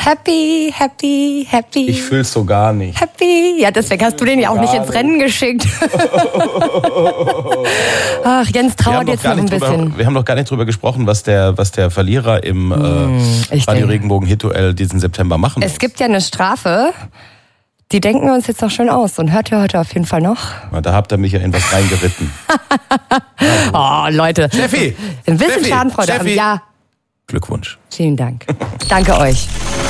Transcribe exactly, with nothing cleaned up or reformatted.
Happy, happy, happy. Ich fühl's so gar nicht. Happy. Ja, deswegen hast du den ja auch nicht ins Rennen geschickt. Ach, Jens trauert jetzt noch ein bisschen. Drüber, wir haben noch gar nicht drüber gesprochen, was der, was der Verlierer im hm, äh, Radio Regenbogen Hit-Duell diesen September machen muss. Es gibt ja eine Strafe. Die denken wir uns jetzt noch schön aus und hört ihr heute auf jeden Fall noch. Na, da habt ihr mich ja in was reingeritten. Oh, Leute. Steffi! Ein bisschen Schadenfreude haben. Ja. Glückwunsch. Vielen Dank. Danke euch.